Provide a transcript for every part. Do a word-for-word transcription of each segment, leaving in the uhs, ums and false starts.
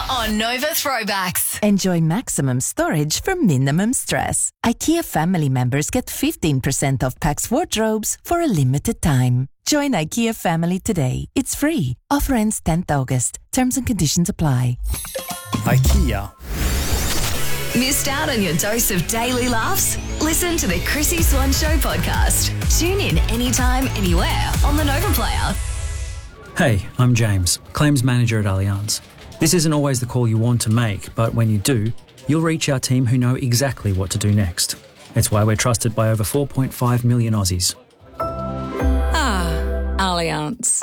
on Nova Throwbacks. Enjoy maximum storage for minimum stress. IKEA family members get fifteen percent off Pax wardrobes for a limited time. Join IKEA family today. It's free. Offer ends tenth August. Terms and conditions apply. IKEA. Missed out on your dose of daily laughs? Listen to the Chrissy Swan Show podcast. Tune in anytime, anywhere on the Nova Player. Hey, I'm James, Claims Manager at Allianz. This isn't always the call you want to make, but when you do, you'll reach our team who know exactly what to do next. It's why we're trusted by over four point five million Aussies. Ah, Allianz.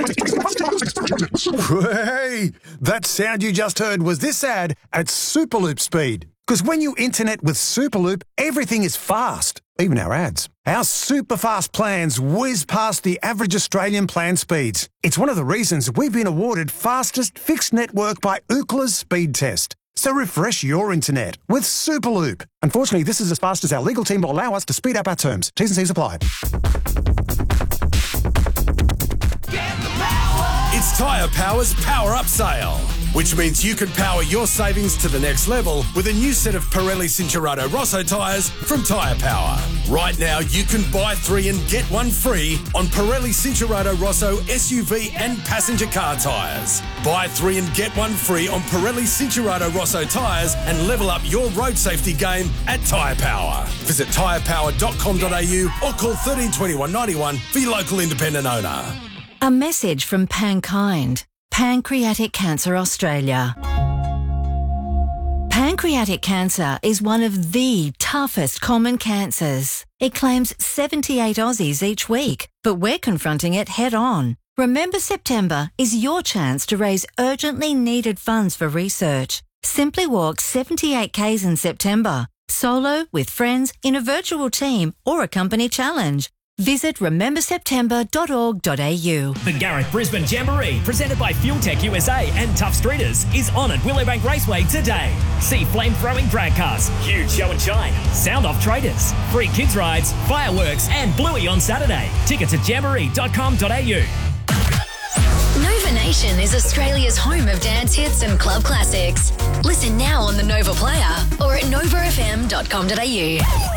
Hey, that sound you just heard was this ad at Superloop speed. Because when you internet with Superloop, everything is fast, even our ads. Our super fast plans whiz past the average Australian plan speeds. It's one of the reasons we've been awarded fastest fixed network by Ookla's speed test. So refresh your internet with Superloop. Unfortunately, this is as fast as our legal team will allow us to speed up our terms. T's and C's apply. It's Tyre Power's Power Up Sale, which means you can power your savings to the next level with a new set of Pirelli Cinturato Rosso tyres from Tyre Power. Right now, you can buy three and get one free on Pirelli Cinturato Rosso S U V and passenger car tyres. Buy three and get one free on Pirelli Cinturato Rosso tyres and level up your road safety game at Tyre Power. Visit tyre power dot com dot a u or call one three two one, nine one for your local independent owner. A message from Pankind, Pancreatic Cancer Australia. Pancreatic cancer is one of the toughest common cancers. It claims seventy-eight Aussies each week, but we're confronting it head on. Remember September is your chance to raise urgently needed funds for research. Simply walk seventy-eight kays in September, solo, with friends, in a virtual team or a company challenge. Visit remember september dot org dot a u. The Gareth Brisbane Jamboree, presented by FuelTech U S A and Tough Streeters, is on at Willowbank Raceway today. See flame-throwing drag cars, huge show and shine, sound-off traders, free kids rides, fireworks and Bluey on Saturday. Tickets at jamboree dot com dot a u. Nova Nation is Australia's home of dance hits and club classics. Listen now on the Nova Player or at nova f m dot com dot a u.